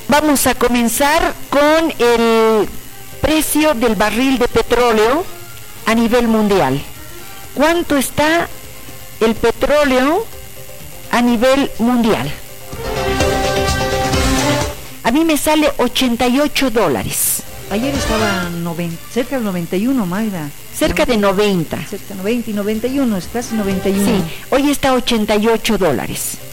Vamos a comenzar con el precio del barril de petróleo a nivel mundial. ¿Cuánto está el petróleo a nivel mundial? A mí me sale $88. Ayer estaba cerca de 91, Magda. Cerca de 90. Cerca de 90 y 91, es casi 91. Sí, hoy está $88.